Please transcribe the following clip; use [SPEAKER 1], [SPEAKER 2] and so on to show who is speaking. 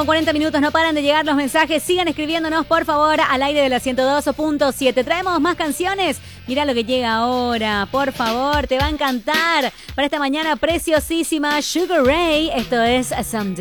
[SPEAKER 1] 21:40, no paran de llegar los mensajes. Sigan escribiéndonos, por favor, al aire de la 102.7. ¿Traemos más canciones? Mira lo que llega ahora, por favor, te va a encantar. Para esta mañana preciosísima, Sugar Ray, esto es Someday.